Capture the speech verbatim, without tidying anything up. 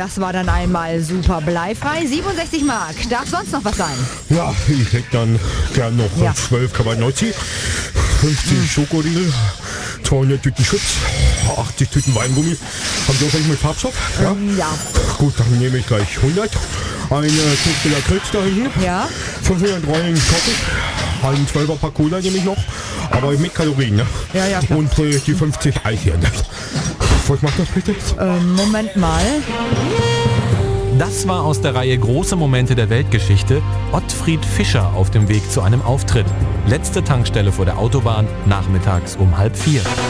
das war dann einmal super bleifrei. siebenundsechzig Mark. Darf sonst noch was sein? Ja, ich hätte dann gern noch Ja. zwölf Cabanossi, fünfzig hm. Schokoriegel, zweihundert Tüten Chips, achtzig Tüten Weingummi. Haben Sie auch welche mit Farbstoff? Ja. Ähm, ja. Gut, dann nehme ich gleich hundert. Eine Kiste Lakritz da hinten. Ja. fünfhundert Rollen Koffee. Ein zwölfer Pack Cola nehme ich noch. Aber mit Kalorien, ne? Ja, ja, klar. Und äh, die fünfzig Eischen. Was macht das bitte? Ähm, Moment mal. Das war aus der Reihe Große Momente der Weltgeschichte Ottfried Fischer auf dem Weg zu einem Auftritt. Letzte Tankstelle vor der Autobahn, nachmittags um halb vier.